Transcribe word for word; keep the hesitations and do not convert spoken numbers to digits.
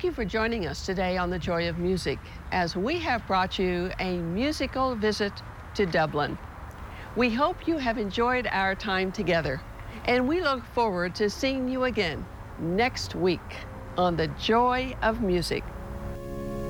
Thank you for joining us today on The Joy of Music as we have brought you a musical visit to Dublin. We hope you have enjoyed our time together, and we look forward to seeing you again next week on The Joy of Music.